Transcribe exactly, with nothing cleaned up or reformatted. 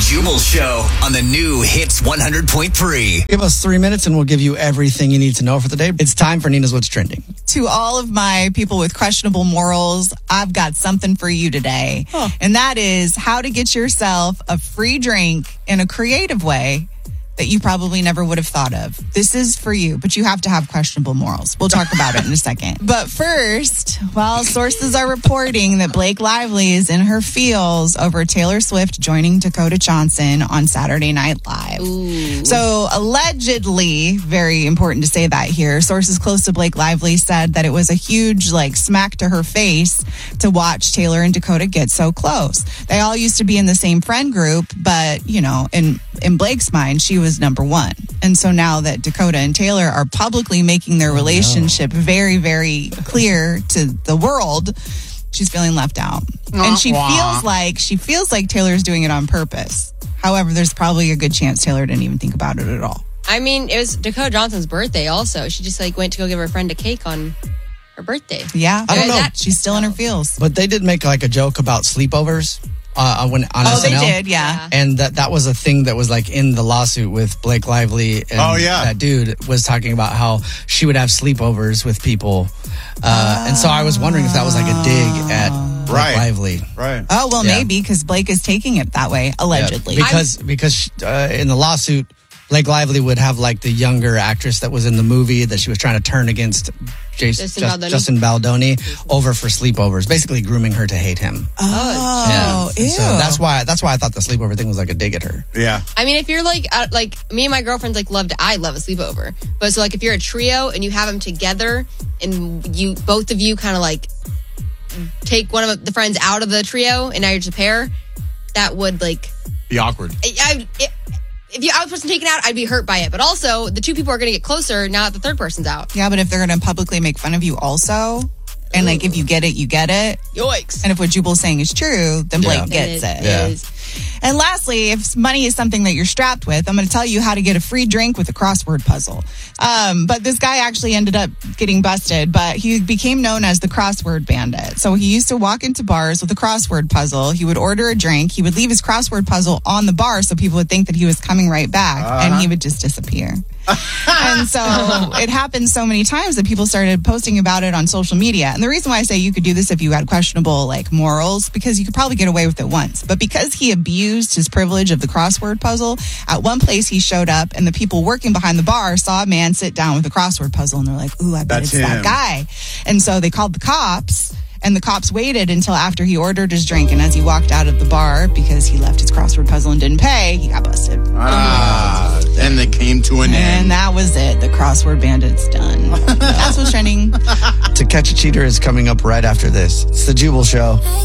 Jubal Show on the new Hits one hundred point three. Give us three minutes and we'll give you everything you need to know for the day. It's time for Nina's What's Trending. To all of my people with questionable morals, I've got something for you today. Huh. And that is how to get yourself a free drink in a creative way that you probably never would have thought of. This is for you, but you have to have questionable morals. We'll talk about it in a second. But first, well, sources are reporting that Blake Lively is in her feels over Taylor Swift joining Dakota Johnson on Saturday Night Live. Ooh. So allegedly, very important to say that here, sources close to Blake Lively said that it was a huge like smack to her face to watch Taylor and Dakota get so close. They all used to be in the same friend group, but you know, in in Blake's mind, she was number one. And so now that Dakota and Taylor are publicly making their relationship very, very clear to the world, she's feeling left out. And she feels like she feels like Taylor's doing it on purpose. However, there's probably a good chance Taylor didn't even think about it at all. I mean, it was Dakota Johnson's birthday also. She just like went to go give her friend a cake on her birthday. Yeah. I don't know. That, she's still in her feels. But they did make like a joke about sleepovers. Uh, when on oh, S N L. they did, yeah. And that, that was a thing that was like in the lawsuit with Blake Lively. And oh, yeah. That dude was talking about how she would have sleepovers with people. Uh, oh. And so I was wondering if that was like a dig at Blake right. Lively. Right. Oh, well, yeah. maybe because Blake is taking it that way, allegedly. Yeah. Because, because uh, in the lawsuit, Blake Lively would have like the younger actress that was in the movie that she was trying to turn against Jason, Justin, Just, Baldoni. Justin Baldoni over for sleepovers, basically grooming her to hate him. Oh, yeah. ew. So that's why that's why I thought the sleepover thing was like a dig at her. Yeah. I mean, if you're like, uh, like me and my girlfriends like loved, I love a sleepover. But so like if you're a trio and you have them together and you, both of you kind of like take one of the friends out of the trio and now you're just a pair, that would like be awkward. I, I, it, if you, I was person taken out, I'd be hurt by it. But also, the two people are going to get closer now that the third person's out. Yeah, but if they're going to publicly make fun of you also, and like if you get it, you get it. Yikes. And if what Jubal's saying is true, then Blake Yeah. gets it. It Yeah. is. And lastly, if money is something that you're strapped with, I'm going to tell you how to get a free drink with a crossword puzzle. Um, but this guy actually ended up getting busted, but he became known as the crossword bandit. So he used to walk into bars with a crossword puzzle. He would order a drink. He would leave his crossword puzzle on the bar so people would think that he was coming right back, Uh-huh. and he would just disappear. And so it happened so many times that people started posting about it on social media. And the reason why I say you could do this if you had questionable like morals, because you could probably get away with it once. But because he abused his privilege of the crossword puzzle, at one place he showed up and the people working behind the bar saw a man sit down with a crossword puzzle and they're like, ooh, I bet That's it's him. that guy. And so they called the cops. And the cops waited until after he ordered his drink. And as he walked out of the bar, because he left his crossword puzzle and didn't pay, he got busted. Ah, and they came to an end. And that was it. The crossword bandit's done. That's what's trending. To Catch a Cheater is coming up right after this. It's the Jubal Show.